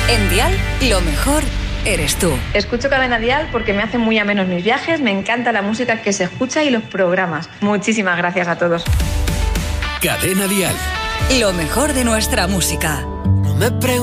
En Dial, lo mejor eres tú. Escucho Cadena Dial porque me hacen muy amenos mis viajes, me encanta la música que se escucha y los programas. Muchísimas gracias a todos. Cadena Dial. Lo mejor de nuestra música. No me